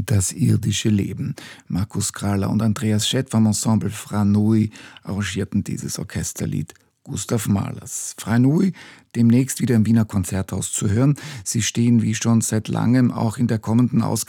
Das irdische Leben. Markus Krahler und Andreas Schett vom Ensemble Franui arrangierten dieses Orchesterlied Gustav Mahlers. Franui, demnächst wieder im Wiener Konzerthaus zu hören. Sie stehen wie schon seit langem auch in der kommenden Ausgabe